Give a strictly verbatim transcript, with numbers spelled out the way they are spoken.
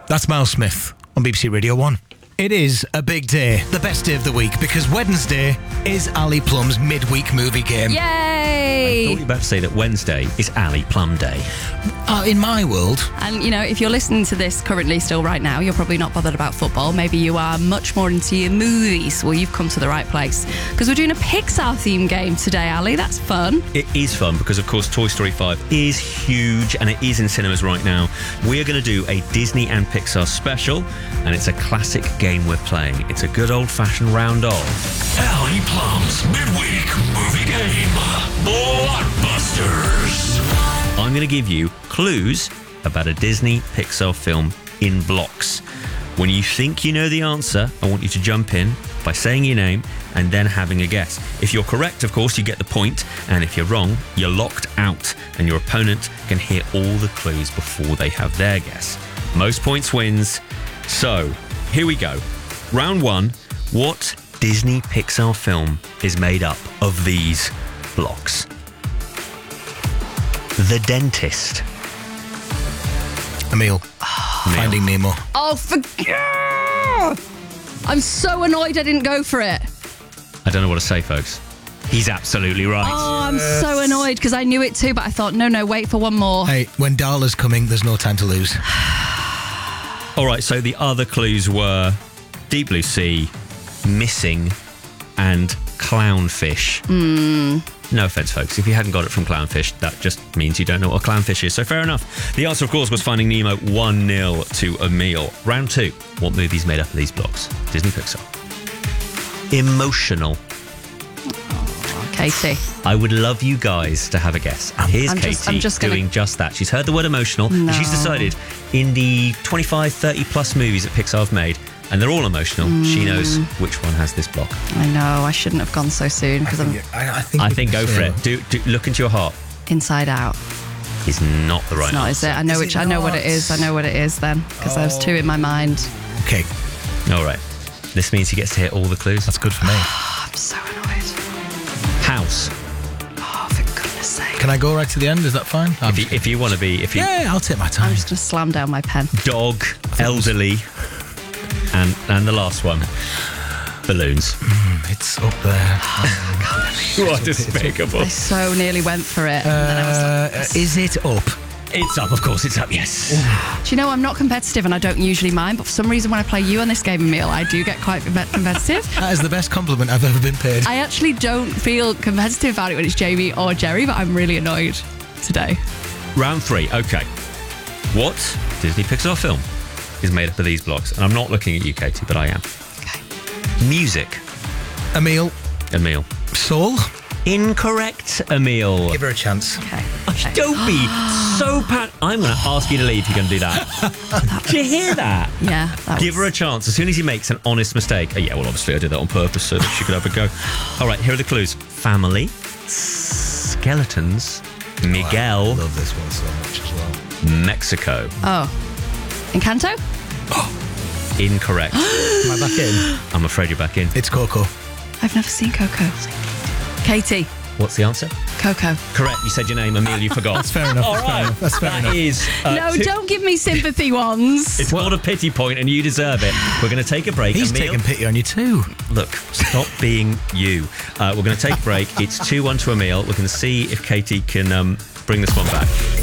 That's Miles Smith on B B C Radio one. It is a big day, the best day of the week, because Wednesday is Ali Plum's midweek movie game. Yay! I thought you were about to say that Wednesday is Ali Plum Day. Uh, in my world. And, you know, if you're listening to this currently still right now, you're probably not bothered about football. Maybe you are much more into your movies. Well, you've come to the right place. Because we're doing a Pixar theme game today, Ali. That's fun. It is fun because, of course, Toy Story five is huge and it is in cinemas right now. We're going to do a Disney and Pixar special, and it's a classic game we're playing. It's a good old-fashioned round of Ali Plum's midweek movie game, Blockbusters. I'm going to give you clues about a Disney Pixar film in blocks. When you think you know the answer, I want you to jump in by saying your name and then having a guess. If you're correct, of course, you get the point, and if you're wrong, you're locked out, and your opponent can hear all the clues before they have their guess. Most points wins. So, here we go. Round one. What Disney Pixar film is made up of these blocks? The Dentist. Emil. Finding Nemo. Oh, for... I'm so annoyed I didn't go for it. I don't know what to say, folks. He's absolutely right. Oh, I'm so annoyed because I knew it too, but I thought, no, no, wait for one more. Hey, when Darla's coming, there's no time to lose. All right, so the other clues were Deep Blue Sea, Missing, and Clownfish. Mm. No offence, folks. If you hadn't got it from Clownfish, that just means you don't know what a clownfish is. So fair enough. The answer, of course, was Finding Nemo, one nil to Emil. Round two. What movie's made up of these blocks? Disney Pixar. Emotional. Oh, Katie. I would love you guys to have a guess. Here's I'm Katie just- I'm just gonna- doing just that. She's heard the word emotional. No. And she's decided in the twenty-five, thirty plus movies that Pixar have made, and they're all emotional, Mm. she knows which one has this block. I know, I shouldn't have gone so soon because I'm I, I think, I we think can go for say it. Do, do Look into your heart. Inside Out. Is not the right It's not, is answer. it? I know Is which. it I know what not? it is. I know what it is then because there's two in my mind. Okay, All right. This means he gets to hit all the clues. that's good for me. I'm so annoyed. House. Oh, for goodness sake! Can I go right to the end? Is that fine? I'm If you, just- if you want to be, if you yeah, I'll take my time. I'm just gonna slam down my pen. dog, elderly, and and the last one, balloons. It's up there. What despicable. I so nearly went for it. and then I was Uh, like, is it up? It's up, of course. It's up. Yes. do you know, I'm not competitive and I don't usually mind, but for some reason when I play you on this game, Emil, I do get quite com- competitive. That is the best compliment I've ever been paid. I actually don't feel competitive about it when it's Jamie or Jerry, but I'm really annoyed today. Round three. Okay. What Disney Pixar film is made up of these blocks? And I'm not looking at you, Katie, but I am. Okay. Music. Emil, Emil. Soul? Incorrect, Emil. Give her a chance. Okay. okay. Don't be so pat. I'm going to ask you to leave if you're going to do that. Do you hear that? Yeah. That Give was... her a chance. As soon as he makes an honest mistake. Oh, yeah, well, obviously I did that on purpose so that she could have a go. All right, here are the clues. Family, skeletons, Miguel, I love this one so much as well. Mexico. Oh. Encanto? Incorrect. Am I back in? I'm afraid you're back in. It's Coco. I've never seen Coco. Katie. What's the answer? Coco. Correct. You said your name, Emil. You forgot. That's fair enough. All That's fair right. enough. That's fair That enough. is, uh, no, two- don't give me sympathy ones. It's got a pity point and you deserve it. We're going to take a break. He's Emil, taking pity on you too. look, stop being you. Uh, we're going to take a break. It's two one to Emil. We're going to see if Katie can um, bring this one back.